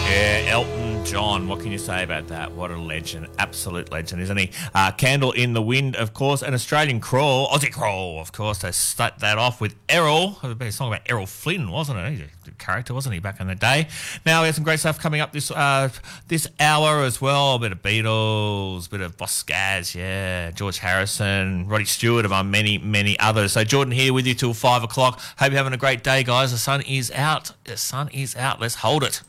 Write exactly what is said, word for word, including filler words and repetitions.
Yeah, Elton John. What can you say about that? What a legend. Absolute legend, isn't he? Uh, Candle in the Wind, of course. An Australian crawl. Aussie crawl, of course. They start that off with Errol. It was a song about Errol Flynn, wasn't it? He's a good character, wasn't he, back in the day? Now, we have some great stuff coming up this uh, this hour as well. A bit of Beatles, a bit of Boss Scaz, yeah. George Harrison, Roddy Stewart, among many, many others. So Jordan here with you till five o'clock. Hope you're having a great day, guys. The sun is out. The sun is out. Let's hold it.